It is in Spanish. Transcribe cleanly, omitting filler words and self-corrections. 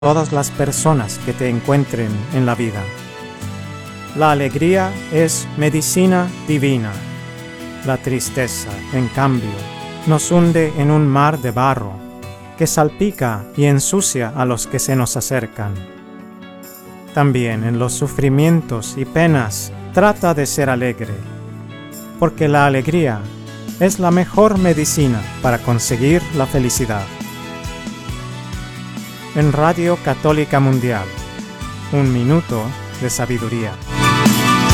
todas las personas que te encuentren en la vida. La alegría es medicina divina. La tristeza, en cambio, nos hunde en un mar de barro que salpica y ensucia a los que se nos acercan. También en los sufrimientos y penas trata de ser alegre, porque la alegría es la mejor medicina para conseguir la felicidad. En Radio Católica Mundial, 1 minuto de sabiduría.